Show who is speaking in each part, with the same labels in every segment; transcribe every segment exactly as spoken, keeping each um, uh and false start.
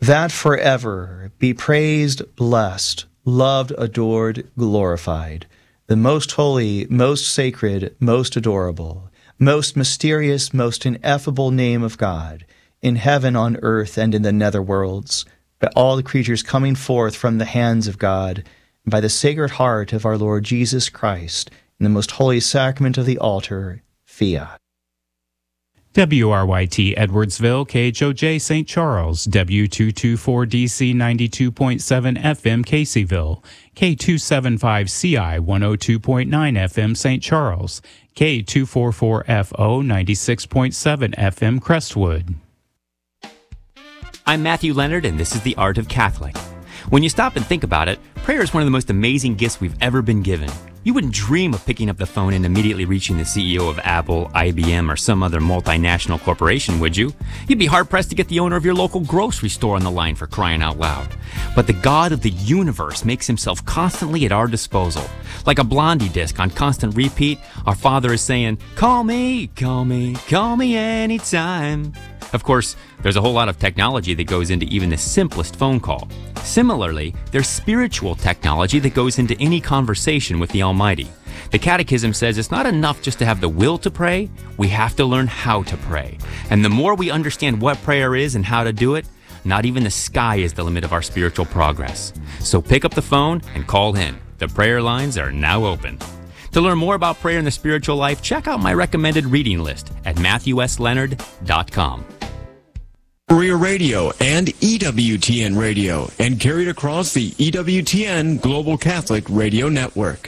Speaker 1: that forever be praised, blessed, loved, adored, glorified, the most holy, most sacred, most adorable, most mysterious, most ineffable name of God, in heaven, on earth, and in the netherworlds, by all the creatures coming forth from the hands of God, and by the Sacred Heart of our Lord Jesus Christ, in the most holy sacrament of the altar, fiat.
Speaker 2: W R Y T Edwardsville, K H O J Saint Charles, W two twenty-four D C ninety-two point seven F M Caseyville, K two seventy-five C I one oh two point nine F M Saint Charles, K two forty-four F O ninety-six point seven F M Crestwood.
Speaker 3: I'm Matthew Leonard, and this is The Art of Catholic. When you stop and think about it, prayer is one of the most amazing gifts we've ever been given. You wouldn't dream of picking up the phone and immediately reaching the C E O of Apple, I B M, or some other multinational corporation, would you? You'd be hard-pressed to get the owner of your local grocery store on the line, for crying out loud. But the God of the universe makes himself constantly at our disposal. Like a Blondie disc on constant repeat, our Father is saying, "Call me, call me, call me anytime." Of course, there's a whole lot of technology that goes into even the simplest phone call. Similarly, there's spiritual technology that goes into any conversation with the Almighty. The Catechism says it's not enough just to have the will to pray, we have to learn how to pray. And the more we understand what prayer is and how to do it, not even the sky is the limit of our spiritual progress. So pick up the phone and call in. The prayer lines are now open. To learn more about prayer in the spiritual life, check out my recommended reading list at matthew s leonard dot com.
Speaker 4: Career Radio and E W T N Radio, and carried across the E W T N Global Catholic Radio Network.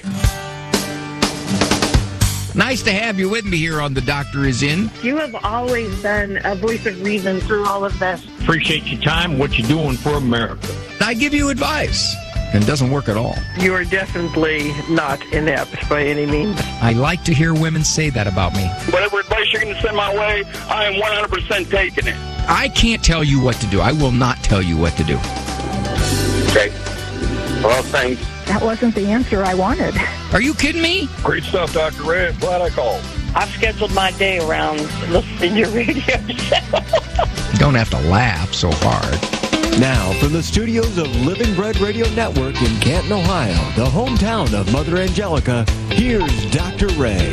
Speaker 5: Nice to have you with me here on The Doctor Is In.
Speaker 6: You have always been a voice of reason through all of this.
Speaker 7: Appreciate your time, what you're doing for America.
Speaker 5: I give you advice, and it doesn't work at all.
Speaker 6: You are definitely not inept by any means.
Speaker 5: I like to hear women say that about me.
Speaker 7: Whatever advice you're going to send my way, I am one hundred percent taking it.
Speaker 5: I can't tell you what to do. I will not tell you what to do.
Speaker 7: Okay. Well, thanks.
Speaker 6: That wasn't the answer I wanted.
Speaker 5: Are you kidding me?
Speaker 7: Great stuff, Doctor Ray. I'm glad I called.
Speaker 6: I've scheduled my day around listening to your radio show.
Speaker 5: You don't have to laugh so hard.
Speaker 4: Now, from the studios of Living Bread Radio Network in Canton, Ohio, the hometown of Mother Angelica, here's Doctor Ray.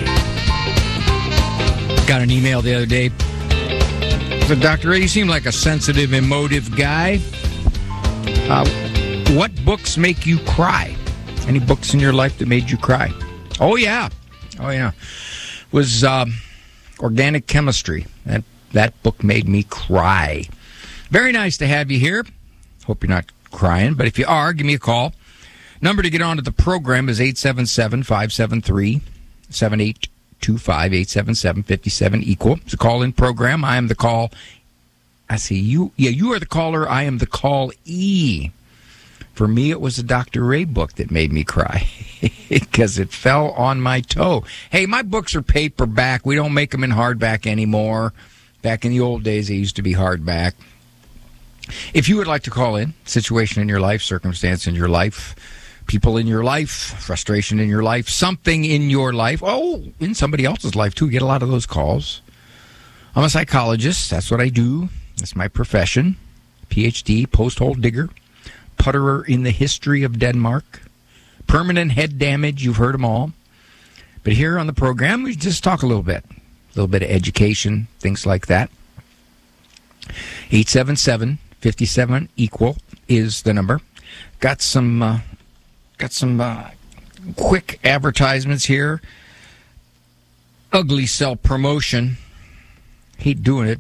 Speaker 5: Got an email the other day. So, Doctor Ray, you seem like a sensitive, emotive guy. Uh, what books make you cry? Any books in your life that made you cry? Oh, yeah. Oh, yeah. Was um, Organic Chemistry. That, that book made me cry. Very nice to have you here. Hope you're not crying, but if you are, give me a call. Number to get onto the program is eight seven seven, five seven three, seven eight two five, eight seven seven, five seven equal. It's a call-in program. I am the call. I see you. Yeah, you are the caller. I am the call-e. For me, it was a Doctor Ray book that made me cry because it fell on my toe. Hey, my books are paperback. We don't make them in hardback anymore. Back in the old days, they used to be hardback. If you would like to call in, situation in your life, circumstance in your life, people in your life, frustration in your life, something in your life, oh, in somebody else's life too, get a lot of those calls. I'm a psychologist. That's what I do. That's my profession. P H D, post-hole digger, putterer in the history of Denmark, permanent head damage, you've heard them all. But here on the program, we just talk a little bit, a little bit of education, things like that. eight seven seven, five seven, equal is the number. Got some uh, got some uh, quick advertisements here. Ugly self promotion. Hate doing it,